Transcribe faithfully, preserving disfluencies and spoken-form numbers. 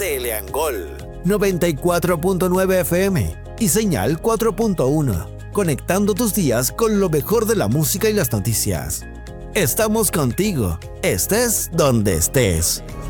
Teleangol noventa y cuatro punto nueve F M y Señal cuatro punto uno, conectando tus días con lo mejor de la música y las noticias. Estamos contigo, estés donde estés.